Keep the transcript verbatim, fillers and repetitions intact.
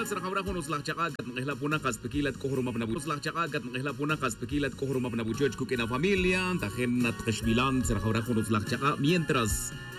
sir khabra khunos lak chaka gat ngihla puna kas pekilat ko huruma bnabu lak chaka gat ngihla puna kas pekilat ko huruma bnabu George ku kena familia tajen nat kashmilan sir khabra khunos lak chaka mientras